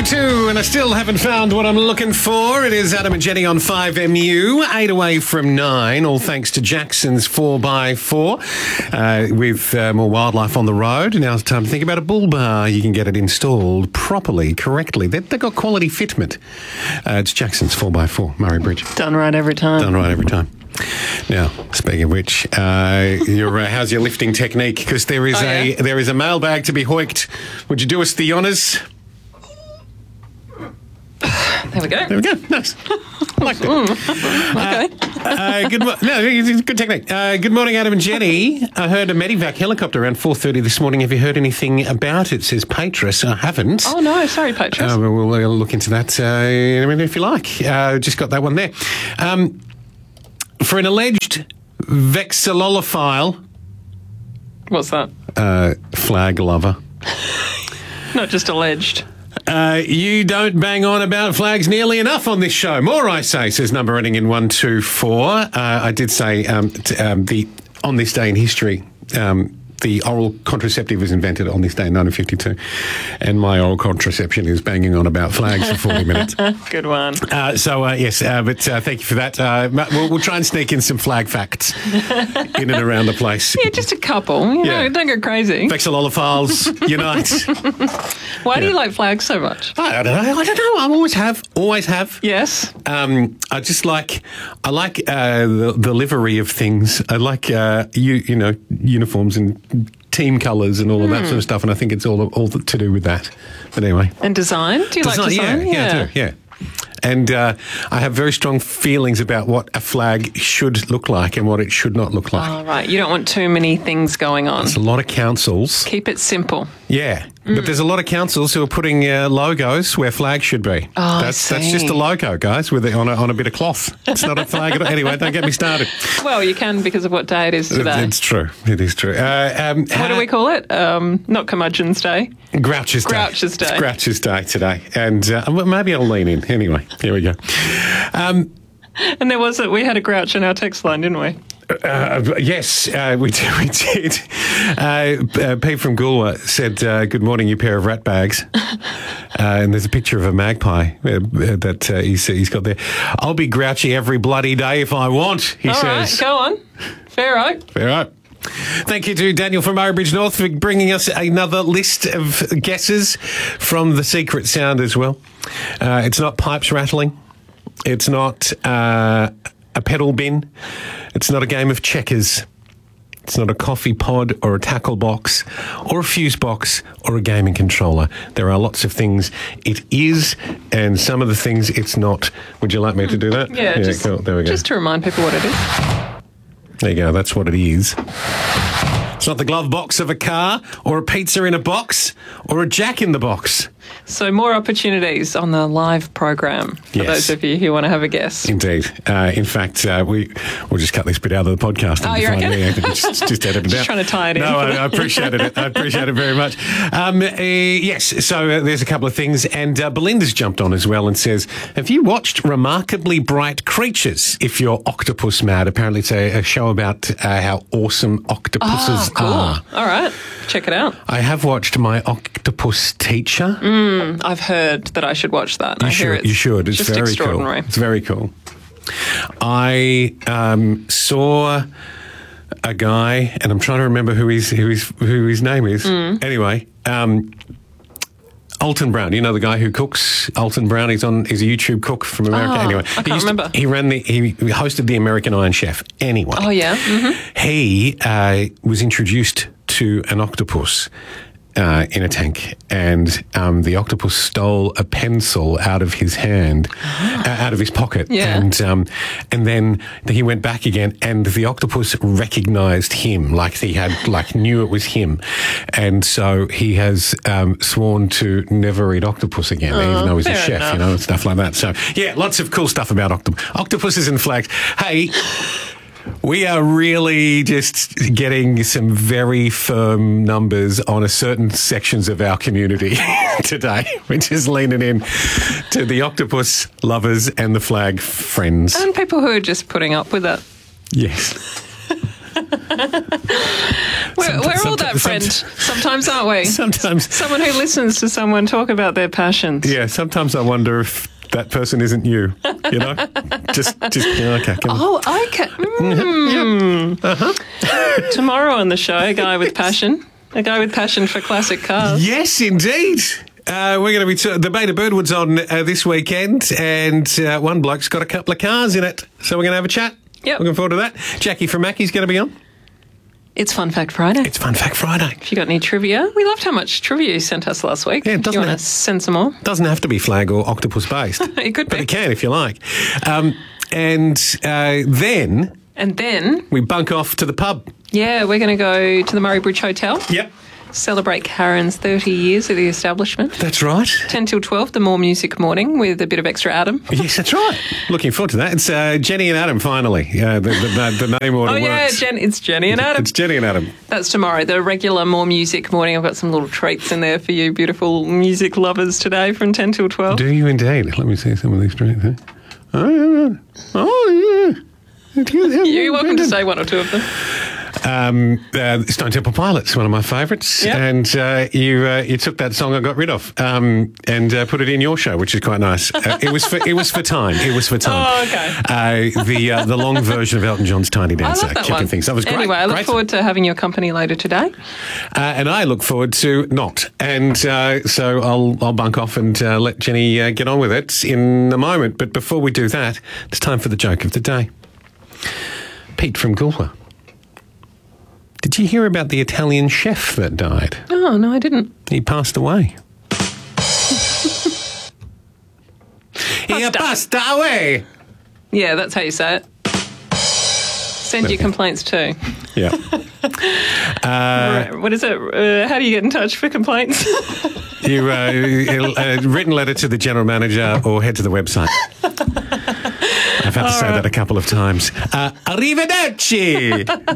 8:02, and I still haven't found what I'm looking for. It is Adam and Jenny on 5MU, 8 away from 9, all thanks to Jackson's 4x4. With more wildlife on the road, now it's time to think about a bull bar. You can get it installed properly, correctly. They've got quality fitment. It's Jackson's 4x4, Murray Bridge. Done right every time. Done right every time. Now, speaking of which, how's your lifting technique? Because there is a mailbag to be hoiked. Would you do us the honours? There we go. There we go. Nice. I like that. Okay. Good technique. Good morning, Adam and Jenny. I heard a Medivac helicopter around 4:30 this morning. Have you heard anything about it? Says Patris. I haven't. Oh, no. Sorry, Patris. We'll look into that in a minute if you like. Just got that one there. For an alleged vexillolophile... What's that? Flag lover. Not just alleged. You don't bang on about flags nearly enough on this show. More, I say, says number ending in 124. I did say on this day in history, the oral contraceptive was invented on this day in 1952, and my oral contraception is banging on about flags for 40 minutes. Good one. Yes, but thank you for that. We'll try and sneak in some flag facts in and around the place. Yeah, just a couple. You know, don't go crazy. Vexillolophiles, unite. Why do you like flags so much? I don't know. I always have. Yes. I like the livery of things. I like uniforms and team colours and all of that sort of stuff, and I think it's all to do with that. But anyway. And design? Do you like design? Yeah, I do, yeah. And I have very strong feelings about what a flag should look like and what it should not look like. Oh, right. You don't want too many things going on. There's a lot of councils. Keep it simple. Yeah. But there's a lot of councils who are putting logos where flags should be. Oh, that's just a logo, guys, with it on a bit of cloth. It's not a flag at all. Anyway, don't get me started. Well, you can because of what day it is today. It's true. It is true. What do we call it? Not Curmudgeon's Day. Grouch's Day. Grouch's Day. It's Grouch's Day today. And maybe I'll lean in. Anyway, here we go. And we had a grouch in our text line, didn't we? Yes, we did. Pete from Goolwa said, good morning, you pair of rat bags. And there's a picture of a magpie that he's got there. I'll be grouchy every bloody day if I want, he says. All right, go on. Fair right. Fair right. Thank you to Daniel from Murray Bridge North for bringing us another list of guesses from the secret sound as well. It's not pipes rattling. It's not a pedal bin. It's not a game of checkers. It's not a coffee pod or a tackle box or a fuse box or a gaming controller. There are lots of things it is and some of the things it's not. Would you like me to do that? Yeah, cool. There we go. Just to remind people what it is. There you go. That's what it is. It's not the glove box of a car or a pizza in a box or a jack in the box. So more opportunities on the live program for those of you who want to have a guess. Indeed. In fact, we'll just cut this bit out of the podcast. Oh, you reckon? Just edit it out. Just trying to tie it in. No, I appreciated it. I appreciate it very much. Yes, so there's a couple of things. And Belinda's jumped on as well and says, have you watched Remarkably Bright Creatures if you're octopus mad? Apparently it's a show about how awesome octopuses are. All right. Check it out. I have watched My Octopus Teacher. I've heard that I should watch that. You should. It's just very extraordinary. cool. It's very cool. I saw a guy, and I'm trying to remember who his name is. Anyway, Alton Brown. You know the guy who cooks? Alton Brown. He's a YouTube cook from America. Anyway, I can't remember. He hosted the American Iron Chef. Anyway. Oh, yeah? Mm-hmm. He was introduced to an octopus in a tank, and the octopus stole a pencil out of his hand, out of his pocket, and then he went back again, and the octopus recognised him, knew it was him, and so he has sworn to never eat octopus again, even though he's a chef, and stuff like that. So yeah, lots of cool stuff about octopuses and flags. Hey. We are really just getting some very firm numbers on a certain sections of our community today. We're just leaning in to the octopus lovers and the flag friends. And people who are just putting up with it. Yes. We're all that friend sometimes, aren't we? Sometimes. Someone who listens to someone talk about their passions. Yeah, sometimes I wonder if that person isn't you, you know? just okay. Oh, okay. Tomorrow on the show, a guy with passion for classic cars. Yes, indeed. We're going to be the Beta Birdwood's on this weekend, and one bloke's got a couple of cars in it, so we're going to have a chat. Yep. Looking forward to that. Jackie from Mackey's going to be on. It's Fun Fact Friday. It's Fun Fact Friday. If you got any trivia, we loved how much trivia you sent us last week. Yeah, do you want to send some more? Doesn't have to be flag or octopus based. It could be. But it can if you like. And then we bunk off to the pub. Yeah, we're going to go to the Murray Bridge Hotel. Yep. Celebrate Karen's 30 years of the establishment. That's right. 10 till 12, the More Music morning with a bit of extra Adam. Yes, that's right. Looking forward to that. It's Jenny and Adam, finally. The name order works. Yeah, it's Jenny and Adam. It's Jenny and Adam. That's tomorrow, the regular More Music morning. I've got some little treats in there for you beautiful music lovers today from 10 till 12. Do you indeed? Let me see some of these treats. Oh, yeah. You're welcome to say one or two of them. Stone Temple Pilots, one of my favourites, yep. And you took that song I got rid of and put it in your show, which is quite nice. It was for time. Oh, okay. The long version of Elton John's Tiny Dancer, kicking things. That was great. Anyway, I look forward to having your company later today. And I look forward to not. And so I'll bunk off and let Jenny get on with it in a moment. But before we do that, it's time for the joke of the day. Pete from Goolwa. Did you hear about the Italian chef that died? Oh, no, I didn't. He passed away. He passed away. Yeah, that's how you say it. Send your complaints too. Yeah. What is it? How do you get in touch for complaints? You written letter to the general manager or head to the website. I've had to say that a couple of times. Arrivederci.